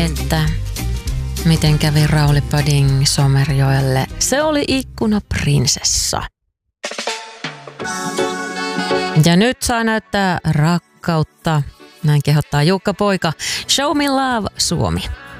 että miten kävi Rauli Pading Somerjoelle. Se oli Ikkunaprinsessa. Ja nyt saa näyttää rakkautta. Näin kehottaa Jukka Poika. Show me love, Suomi.